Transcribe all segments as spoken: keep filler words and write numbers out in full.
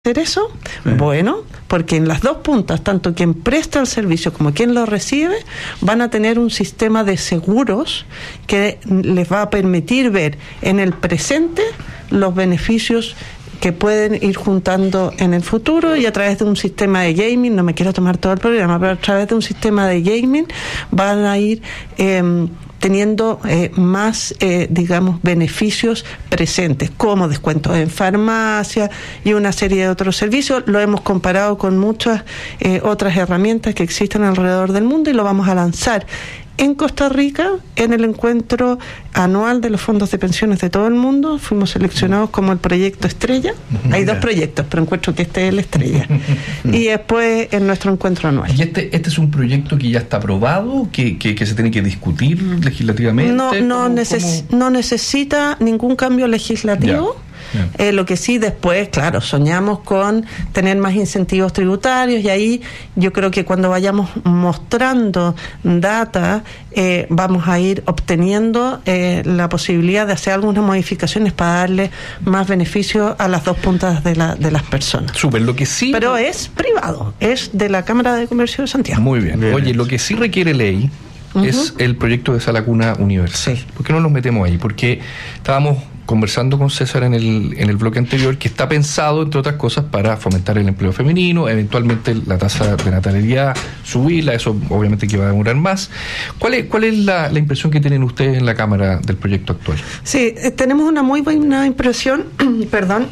hacer eso? Sí. Bueno, porque en las dos puntas, tanto quien presta el servicio como quien lo recibe, van a tener un sistema de seguros que les va a permitir ver en el presente los beneficios que pueden ir juntando en el futuro, y a través de un sistema de gaming, no me quiero tomar todo el programa, pero a través de un sistema de gaming van a ir eh, teniendo eh, más, eh, digamos, beneficios presentes, como descuentos en farmacia y una serie de otros servicios. Lo hemos comparado con muchas eh, otras herramientas que existen alrededor del mundo y lo vamos a lanzar en Costa Rica en el encuentro anual de los fondos de pensiones de todo el mundo. Fuimos seleccionados como el proyecto estrella. Mira. Hay dos proyectos, pero encuentro que este es la estrella. Y después en nuestro encuentro anual. ¿Y este este es un proyecto que ya está aprobado, que, que, que se tiene que discutir legislativamente? No, no, ¿Cómo, neces- cómo? no necesita ningún cambio legislativo. Ya. Eh, lo que sí después, claro, soñamos con tener más incentivos tributarios, y ahí yo creo que cuando vayamos mostrando data eh, vamos a ir obteniendo eh, la posibilidad de hacer algunas modificaciones para darle más beneficio a las dos puntas de, la, de las personas. Súper, lo que sí... Pero es privado, es de la Cámara de Comercio de Santiago. Muy bien. bien. Oye, lo que sí requiere ley uh-huh. es el proyecto de Sala Cuna Universal. Sí. ¿Por qué no nos metemos ahí? Porque estábamos conversando con César en el en el bloque anterior, que está pensado, entre otras cosas, para fomentar el empleo femenino, eventualmente la tasa de natalidad, subirla, eso obviamente que va a demorar más. ¿Cuál es cuál es la, la impresión que tienen ustedes en la Cámara del proyecto actual? Sí, eh, tenemos una muy buena impresión, perdón,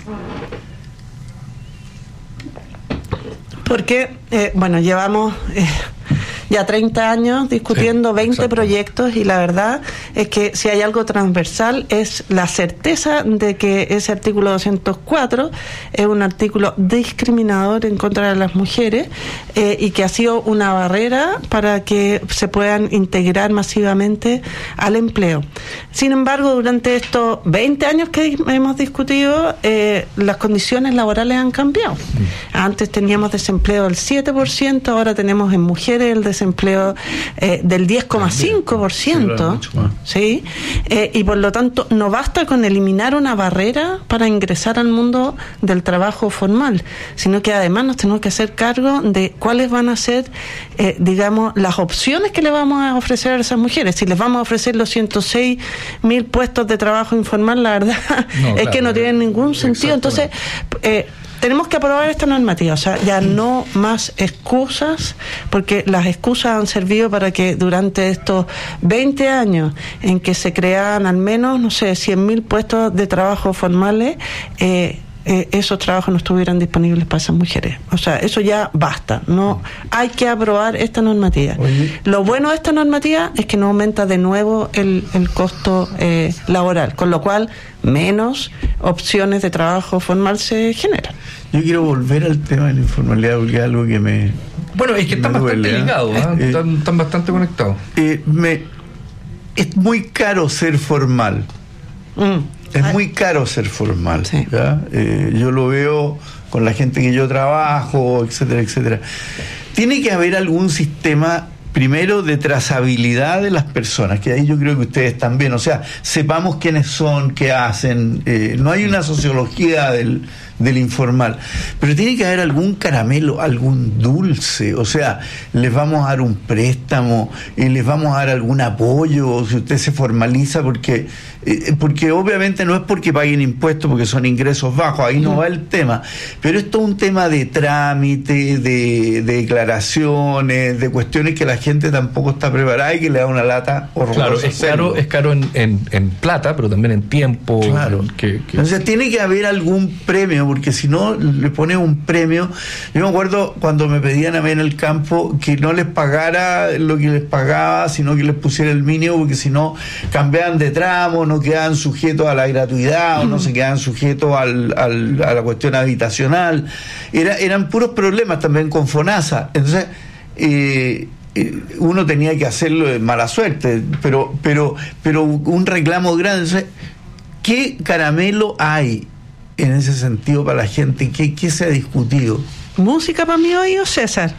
porque, eh, bueno, llevamos... Eh, ya treinta años discutiendo sí, veinte exacto. proyectos, y la verdad es que si hay algo transversal es la certeza de que ese artículo doscientos cuatro es un artículo discriminador en contra de las mujeres eh, y que ha sido una barrera para que se puedan integrar masivamente al empleo. Sin embargo, durante estos veinte años que hemos discutido, eh, las condiciones laborales han cambiado. Antes teníamos desempleo del siete por ciento, ahora tenemos en mujeres el desempleo empleo eh, del diez coma cinco por ciento, ¿sí? Eh, y por lo tanto no basta con eliminar una barrera para ingresar al mundo del trabajo formal, sino que además nos tenemos que hacer cargo de cuáles van a ser, eh, digamos, las opciones que le vamos a ofrecer a esas mujeres. Si les vamos a ofrecer los ciento seis mil puestos de trabajo informal, la verdad no, es claro, que no tienen ningún sentido. Entonces, eh, tenemos que aprobar esta normativa, o sea, ya no más excusas, porque las excusas han servido para que durante estos veinte años en que se creaban al menos, no sé, cien mil puestos de trabajo formales, eh, eh, esos trabajos no estuvieran disponibles para esas mujeres. O sea, eso ya basta, no hay que aprobar esta normativa. Oye. Lo bueno de esta normativa es que no aumenta de nuevo el, el costo eh, laboral, con lo cual menos opciones de trabajo formal se generan. Yo quiero volver al tema de la informalidad, porque es algo que me... Bueno, es que están bastante ligados, ¿eh? eh, están, están bastante conectados. Eh, me, es muy caro ser formal. Mm. Es muy caro ser formal. Sí. ¿Ya? Eh, yo lo veo con la gente que yo trabajo, etcétera, etcétera. Tiene que haber algún sistema, primero, de trazabilidad de las personas, que ahí yo creo que ustedes también, o sea, sepamos quiénes son, qué hacen. Eh, no hay una sociología del, del informal, pero tiene que haber algún caramelo, algún dulce. O sea, les vamos a dar un préstamo, y les vamos a dar algún apoyo si usted se formaliza, porque eh, porque obviamente no es porque paguen impuestos, porque son ingresos bajos, ahí no va el tema, pero esto es un tema de trámite, de, de declaraciones, de cuestiones que la gente tampoco está preparada y que le da una lata horrorosa. Claro, es caro, es caro en, en, en plata, pero también en tiempo. Claro. Que, que... Entonces tiene que haber algún premio, porque si no le pones un premio. Yo me acuerdo cuando me pedían a mí en el campo que no les pagara lo que les pagaba, sino que les pusiera el mínimo, porque si no cambiaban de tramo, no quedaban sujetos a la gratuidad, mm. o no se quedaban sujetos al, al, a la cuestión habitacional. Era, eran puros problemas también con FONASA. Entonces eh, uno tenía que hacerlo de mala suerte, pero pero pero un reclamo grande. Entonces, ¿qué caramelo hay en ese sentido para la gente? ¿Qué, qué se ha discutido? ¿Música para mi oído, César?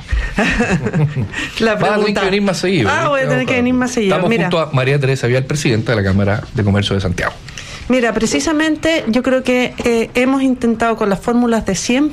La pregunta. Va a tener que venir más seguido. Ah, voy a tener que venir más seguido. Estamos Mira. junto a María Teresa Vial, presidenta de la Cámara de Comercio de Santiago. Mira, precisamente yo creo que eh, hemos intentado con las fórmulas de siempre